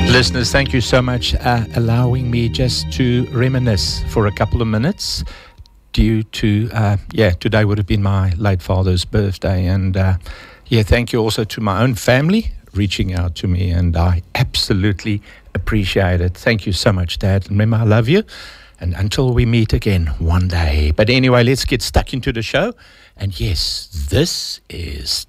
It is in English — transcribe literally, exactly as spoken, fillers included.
Listeners, thank you so much uh, allowing me just to reminisce for a couple of minutes due to, uh, yeah, today would have been my late father's birthday. And, uh, yeah, thank you also to my own family reaching out to me, and I absolutely appreciate it. Thank you so much, Dad. Remember, I love you, and until we meet again one day. But anyway, let's get stuck into the show. And yes, this is